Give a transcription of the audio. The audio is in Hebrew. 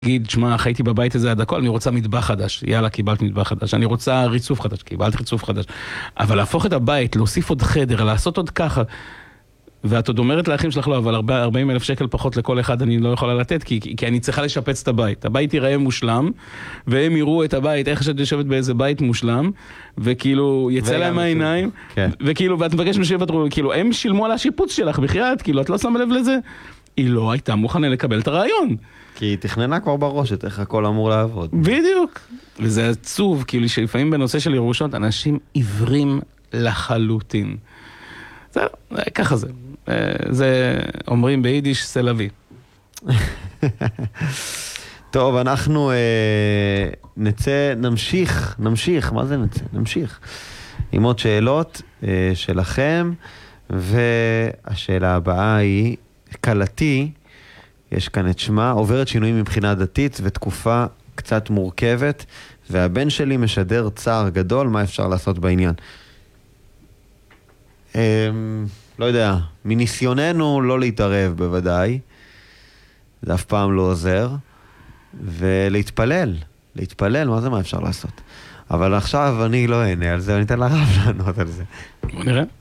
תגיד, שמע, חייתי בבית הזה עד הכל, אני רוצה מטבח חדש. יאללה, קיבלת מטבח חדש. אני רוצה ריצוף חדש, קיבלת ריצוף חדש. אבל להפוך את הבית, להוסיף עוד חדר, לעשות עוד ככה. ואת עוד אומרת לאחים שלך, לא, אבל 40,000 שקל פחות לכל אחד אני לא יכולה לתת, כי אני צריכה לשפץ את הבית. הבית ייראה מושלם, והם יראו את הבית, איך שאת יושבת באיזה בית מושלם, וכאילו, יצא להם העיניים, וכאילו, ואת מבקש משאבת, כאילו, הם שילמו על השיפוץ שלך, בחייאת, כאילו, את לא שמה לב לזה? היא לא הייתה מוכנה לקבל את הרעיון. כי היא תכננה כבר בראש את איך הכל אמור לעבוד. בדיוק. וזה עצוב, כאילו שלפעמים בנושא של ירושות, אנשים עיוורים לחלוטין. זה, ככה זה. זה אומרים ביידיש סלווי. טוב, אנחנו נמשיך, מה זה נצא? נמשיך. עם עוד שאלות שלכם, והשאלה הבאה היא, קלתי, יש כאן את שמה, עוברת שינויים מבחינה דתית ותקופה קצת מורכבת, והבן שלי משדר צער גדול, מה אפשר לעשות בעניין? לא יודע, מניסיוננו לא להתערב בוודאי, זה אף פעם לא עוזר, ולהתפלל, מה זה מה אפשר לעשות? אבל עכשיו אני לא אענה על זה, אני אתן לרב לענות על זה. בוא נראה.